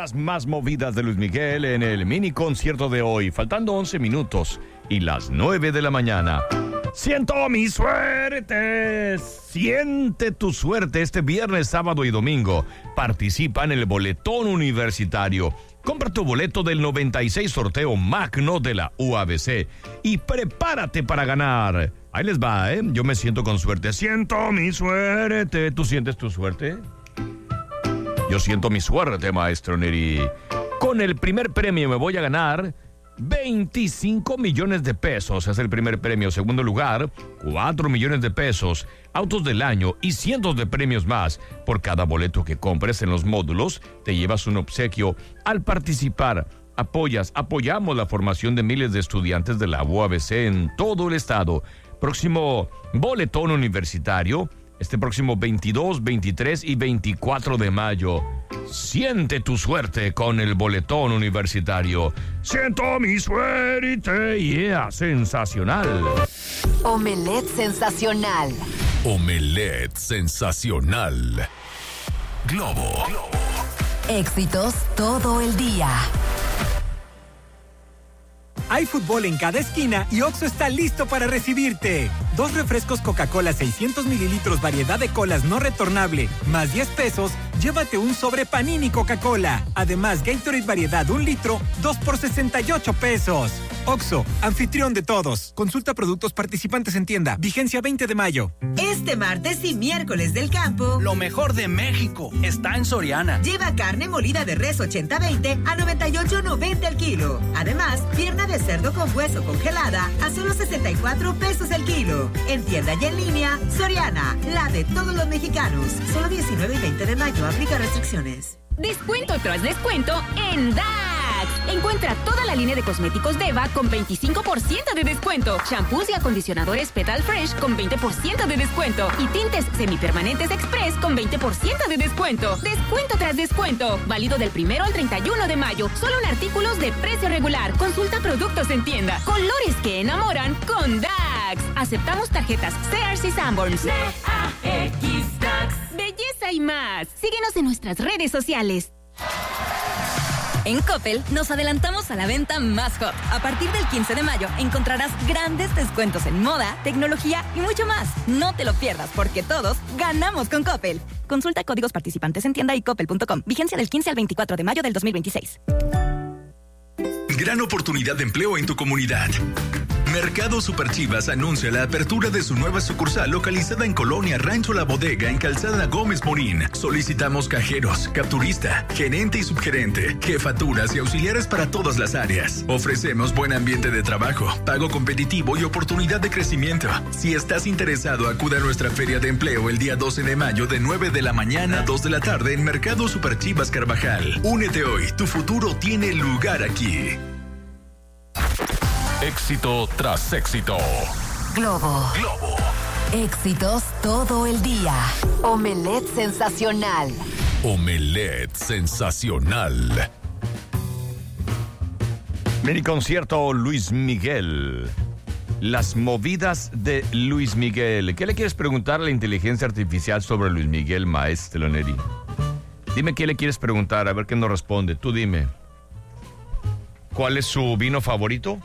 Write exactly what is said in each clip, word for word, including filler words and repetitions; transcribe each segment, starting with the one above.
las más movidas de Luis Miguel en el mini concierto de hoy, faltando once minutos y las nueve de la mañana. Siento mi suerte, siente tu suerte este viernes, sábado y domingo. Participa en el boletón universitario. Compra tu boleto del noventa y seis sorteo magno de la U A B C y prepárate para ganar. Ahí les va, ¿eh? Yo me siento con suerte. Siento mi suerte. ¿Tú sientes tu suerte? Yo siento mi suerte, maestro Neri. Con el primer premio me voy a ganar veinticinco millones de pesos. Es el primer premio. Segundo lugar, cuatro millones de pesos. Autos del año y cientos de premios más. Por cada boleto que compres en los módulos, te llevas un obsequio. Al participar, apoyas, apoyamos la formación de miles de estudiantes de la U A B C en todo el estado. Próximo boletón universitario, este próximo veintidós, veintitrés y veinticuatro de mayo. Siente tu suerte con el boletón universitario. Siento mi suerte, yeah, sensacional. Omelette sensacional. Omelette sensacional. Globo. Éxitos todo el día. Hay fútbol en cada esquina y Oxxo está listo para recibirte. Dos refrescos Coca-Cola seiscientos mililitros, variedad de colas no retornable, más diez pesos, llévate un sobre Panini Coca-Cola. Además, Gatorade variedad un litro, dos por sesenta y ocho pesos. Oxxo, anfitrión de todos. Consulta productos participantes en tienda. Vigencia veinte de mayo. Este martes y miércoles del campo, lo mejor de México está en Soriana. Lleva carne molida de res ochenta veinte a noventa y ocho noventa el kilo. Además, pierna de cerdo con hueso congelada a solo sesenta y cuatro pesos el kilo. En tienda y en línea, Soriana, la de todos los mexicanos. Solo diecinueve y veinte de mayo, aplica restricciones. Descuento tras descuento en D A X. Encuentra toda la línea de cosméticos Deva con veinticinco por ciento de descuento. Shampoos y acondicionadores Petal Fresh con veinte por ciento de descuento. Y tintes semipermanentes Express con veinte por ciento de descuento. Descuento tras descuento. Válido del primero al treinta y uno de mayo. Solo en artículos de precio regular. Consulta productos en tienda. Colores que enamoran con D A X. Aceptamos tarjetas Sears y Sanborns. D A X D A X. Belleza y más. Síguenos en nuestras redes sociales. En Coppel nos adelantamos a la venta más hot. A partir del quince de mayo encontrarás grandes descuentos en moda, tecnología y mucho más. No te lo pierdas porque todos ganamos con Coppel. Consulta códigos participantes en tienda y coppel punto com. Vigencia del quince al veinticuatro de mayo del dos mil veintiséis. Gran oportunidad de empleo en tu comunidad. Mercado Super Chivas anuncia la apertura de su nueva sucursal localizada en Colonia Rancho La Bodega en Calzada Gómez Morín. Solicitamos cajeros, capturista, gerente y subgerente, jefaturas y auxiliares para todas las áreas. Ofrecemos buen ambiente de trabajo, pago competitivo y oportunidad de crecimiento. Si estás interesado, acude a nuestra feria de empleo el día doce de mayo de nueve de la mañana a dos de la tarde en Mercado Super Chivas Carvajal. Únete hoy, tu futuro tiene lugar aquí. Éxito tras éxito. Globo. Globo. Éxitos todo el día. Omelette sensacional. Omelette sensacional. Mini concierto Luis Miguel. Las movidas de Luis Miguel. ¿Qué le quieres preguntar a la inteligencia artificial sobre Luis Miguel, maestro Neri? Dime qué le quieres preguntar, a ver qué nos responde. Tú dime. ¿Cuál es su vino favorito?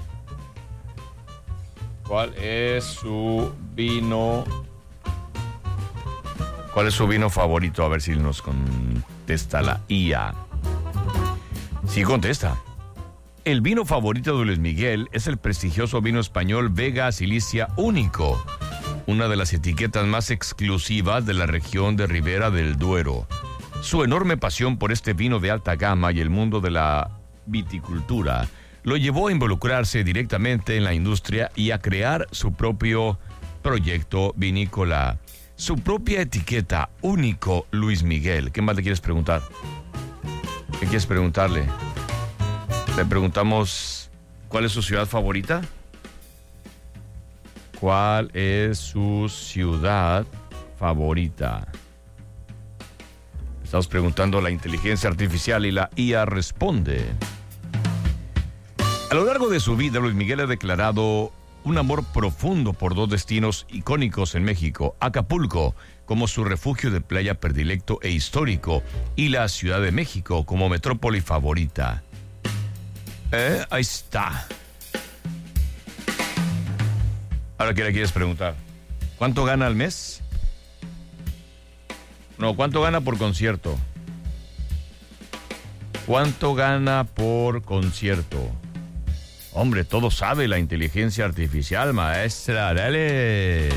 ¿Cuál es su vino? ¿Cuál es su vino favorito? A ver si nos contesta la I A. Sí contesta. El vino favorito de Luis Miguel es el prestigioso vino español Vega Sicilia Único, una de las etiquetas más exclusivas de la región de Ribera del Duero. Su enorme pasión por este vino de alta gama y el mundo de la viticultura lo llevó a involucrarse directamente en la industria y a crear su propio proyecto vinícola, su propia etiqueta, Único Luis Miguel. ¿Qué más le quieres preguntar? ¿Qué quieres preguntarle? Le preguntamos, ¿cuál es su ciudad favorita? ¿Cuál es su ciudad favorita? Estamos preguntando a la inteligencia artificial y la I A responde. A lo largo de su vida, Luis Miguel ha declarado un amor profundo por dos destinos icónicos en México, Acapulco como su refugio de playa predilecto e histórico y la Ciudad de México como metrópoli favorita. Eh, ahí está. Ahora, ¿qué le quieres preguntar? ¿Cuánto gana al mes? No, ¿cuánto gana por concierto? ¿Cuánto gana por concierto? Hombre, todo sabe la inteligencia artificial, maestra. Dale.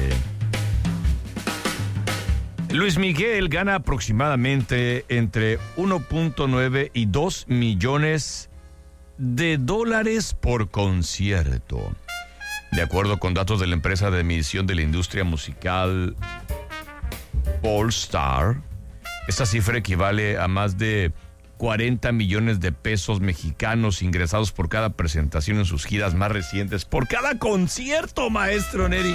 Luis Miguel gana aproximadamente entre uno punto nueve y dos millones de dólares por concierto. De acuerdo con datos de la empresa de medición de la industria musical Pollstar, esta cifra equivale a más de cuarenta millones de pesos mexicanos ingresados por cada presentación en sus giras más recientes, por cada concierto, maestro Neri.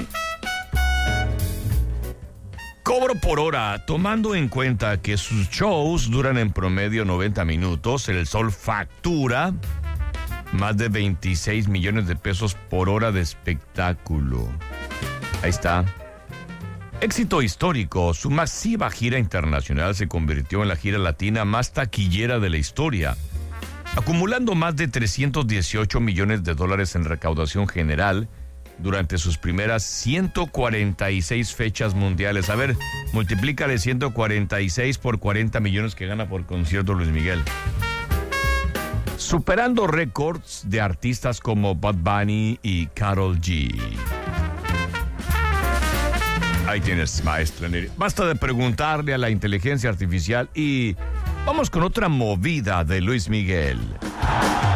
Cobro por hora, tomando en cuenta que sus shows duran en promedio noventa minutos, el Sol factura más de veintiséis millones de pesos por hora de espectáculo. Ahí está. Éxito histórico, su masiva gira internacional se convirtió en la gira latina más taquillera de la historia, acumulando más de trescientos dieciocho millones de dólares en recaudación general durante sus primeras ciento cuarenta y seis fechas mundiales. A ver, multiplícale ciento cuarenta y seis por cuarenta millones que gana por concierto Luis Miguel. Superando récords de artistas como Bad Bunny y Karol G. Ahí tienes, maestra Neri. Basta de preguntarle a la inteligencia artificial y vamos con otra movida de Luis Miguel.